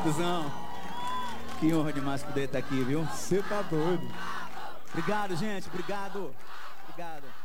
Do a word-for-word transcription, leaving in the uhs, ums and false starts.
Duzão, que honra demais poder estar aqui, viu? Você tá doido. Obrigado, gente, obrigado. Obrigado.